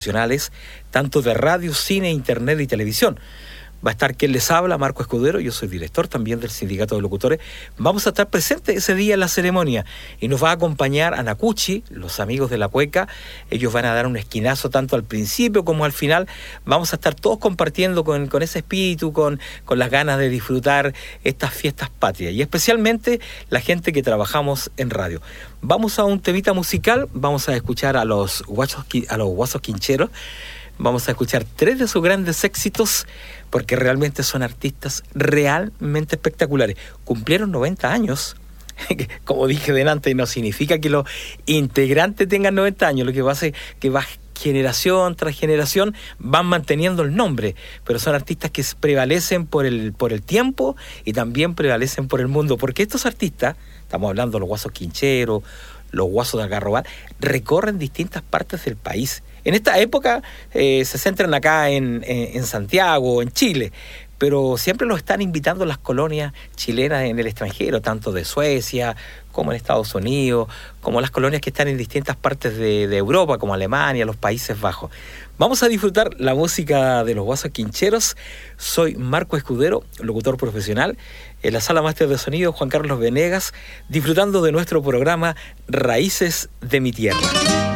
profesionales, tanto de radio, cine, internet y televisión. Va a estar quien les habla, Marco Escudero, yo soy director también del Sindicato de Locutores. Vamos a estar presentes ese día en la ceremonia y nos va a acompañar Anacuchi, los amigos de la cueca. Ellos van a dar un esquinazo tanto al principio como al final. Vamos a estar todos compartiendo con ese espíritu, con las ganas de disfrutar estas fiestas patrias y especialmente la gente que trabajamos en radio. Vamos a un temita musical, vamos a escuchar a los Guasos Quincheros. Vamos a escuchar 3 de sus grandes éxitos porque realmente son artistas realmente espectaculares. Cumplieron 90 años, como dije delante, y no significa que los integrantes tengan 90 años. Lo que pasa es que va generación tras generación van manteniendo el nombre, pero son artistas que prevalecen por el tiempo y también prevalecen por el mundo, porque estos artistas, estamos hablando de los Guasos Quincheros, los Guasos de Algarrobal, recorren distintas partes del país. En esta época se centran acá en Santiago, en Chile, pero siempre los están invitando las colonias chilenas en el extranjero, tanto de Suecia como en Estados Unidos, como las colonias que están en distintas partes de Europa, como Alemania, los Países Bajos. Vamos a disfrutar la música de los Guasos Quincheros. Soy Marco Escudero, locutor profesional. En la sala máster de sonido, Juan Carlos Venegas, disfrutando de nuestro programa Raíces de mi Tierra.